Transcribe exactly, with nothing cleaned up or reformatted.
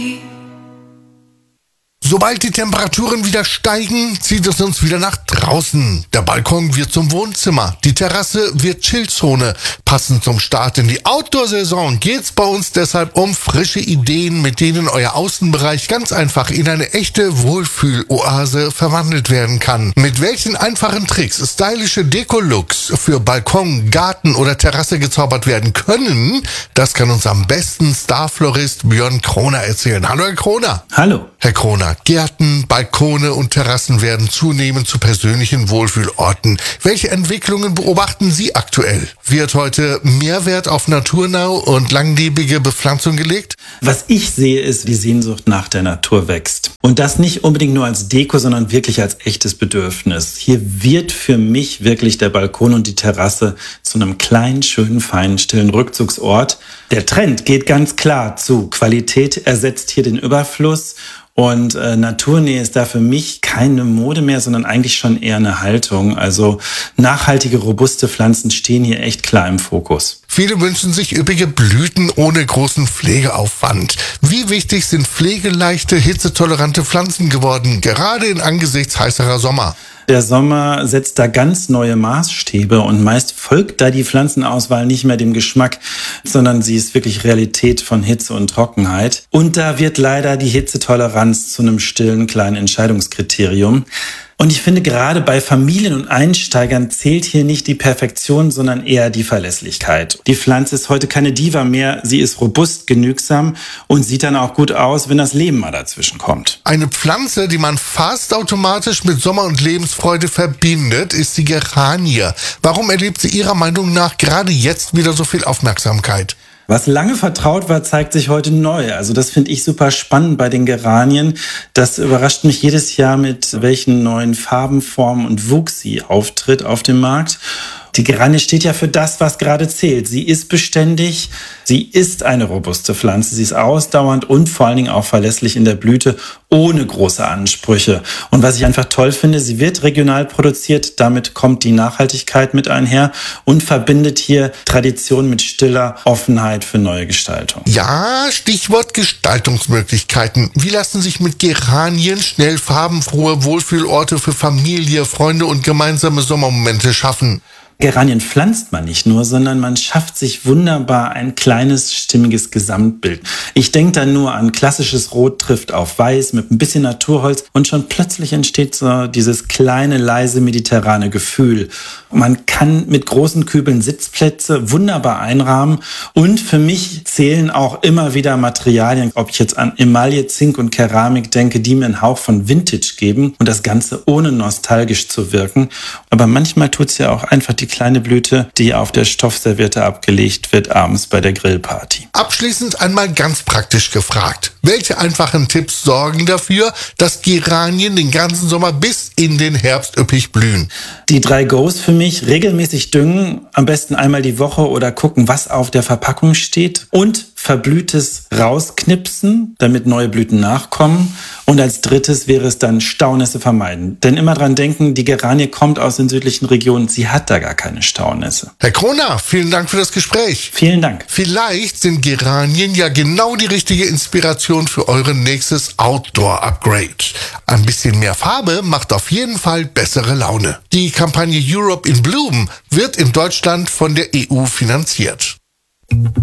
Sobald die Temperaturen wieder steigen, zieht es uns wieder nach draußen. Der Balkon wird zum Wohnzimmer, die Terrasse wird Chillzone. Passend zum Start in die Outdoor-Saison geht's bei uns deshalb um frische Ideen, mit denen euer Außenbereich ganz einfach in eine echte Wohlfühloase verwandelt werden kann. Mit welchen einfachen Tricks stylische Deko-Looks für Balkon, Garten oder Terrasse gezaubert werden können, das kann uns am besten Starflorist Björn Kroner erzählen. Hallo Herr Kroner. Hallo. Herr Kroner, Gärten, Balkone und Terrassen werden zunehmend zu persönlichen Wohlfühlorten. Welche Entwicklungen beobachten Sie aktuell? Wird heute mehr Wert auf naturnah und langlebige Bepflanzung gelegt? Was ich sehe, ist, die Sehnsucht nach der Natur wächst. Und das nicht unbedingt nur als Deko, sondern wirklich als echtes Bedürfnis. Hier wird für mich wirklich der Balkon und die Terrasse zu einem kleinen, schönen, feinen, stillen Rückzugsort. Der Trend geht ganz klar zu Qualität, ersetzt hier den Überfluss. Und äh, Naturnähe ist da für mich keine Mode mehr, sondern eigentlich schon eher eine Haltung. Also nachhaltige, robuste Pflanzen stehen hier echt klar im Fokus. Viele wünschen sich üppige Blüten ohne großen Pflegeaufwand. Wie wichtig sind pflegeleichte, hitzetolerante Pflanzen geworden, gerade in angesichts heißerer Sommer? Der Sommer setzt da ganz neue Maßstäbe und meist folgt da die Pflanzenauswahl nicht mehr dem Geschmack, sondern sie ist wirklich Realität von Hitze und Trockenheit. Und da wird leider die Hitzetoleranz zu einem stillen kleinen Entscheidungskriterium. Und ich finde, gerade bei Familien und Einsteigern zählt hier nicht die Perfektion, sondern eher die Verlässlichkeit. Die Pflanze ist heute keine Diva mehr, sie ist robust, genügsam und sieht dann auch gut aus, wenn das Leben mal dazwischen kommt. Eine Pflanze, die man fast automatisch mit Sommer und Lebensfreude verbindet, ist die Geranie. Warum erlebt sie Ihrer Meinung nach gerade jetzt wieder so viel Aufmerksamkeit? Was lange vertraut war, zeigt sich heute neu. Also das finde ich super spannend bei den Geranien. Das überrascht mich jedes Jahr, mit welchen neuen Farben, Formen und Wuchs sie auftritt auf dem Markt. Die Geranie steht ja für das, was gerade zählt. Sie ist beständig, sie ist eine robuste Pflanze, sie ist ausdauernd und vor allen Dingen auch verlässlich in der Blüte, ohne große Ansprüche. Und was ich einfach toll finde, sie wird regional produziert, damit kommt die Nachhaltigkeit mit einher und verbindet hier Tradition mit stiller Offenheit für neue Gestaltung. Ja, Stichwort Gestaltungsmöglichkeiten. Wie lassen sich mit Geranien schnell farbenfrohe Wohlfühlorte für Familie, Freunde und gemeinsame Sommermomente schaffen? Geranien pflanzt man nicht nur, sondern man schafft sich wunderbar ein kleines, stimmiges Gesamtbild. Ich denke da nur an klassisches Rot trifft auf Weiß mit ein bisschen Naturholz und schon plötzlich entsteht so dieses kleine, leise mediterrane Gefühl. Man kann mit großen Kübeln Sitzplätze wunderbar einrahmen und für mich zählen auch immer wieder Materialien, ob ich jetzt an Emaille, Zink und Keramik denke, die mir einen Hauch von Vintage geben und das Ganze ohne nostalgisch zu wirken. Aber manchmal tut's ja auch einfach die kleine Blüte, die auf der Stoffserviette abgelegt wird, abends bei der Grillparty. Abschließend einmal ganz praktisch gefragt. Welche einfachen Tipps sorgen dafür, dass Geranien den ganzen Sommer bis in den Herbst üppig blühen? Die drei Go's für mich: regelmäßig düngen, am besten einmal die Woche oder gucken, was auf der Verpackung steht, und Verblühtes rausknipsen, damit neue Blüten nachkommen. Und als drittes wäre es dann Staunässe vermeiden. Denn immer dran denken, die Geranie kommt aus den südlichen Regionen, sie hat da gar keine Staunässe. Herr Kroner, vielen Dank für das Gespräch. Vielen Dank. Vielleicht sind Geranien ja genau die richtige Inspiration für euer nächstes Outdoor-Upgrade. Ein bisschen mehr Farbe macht auf jeden Fall bessere Laune. Die Kampagne Europe in Bloom wird in Deutschland von der E U finanziert.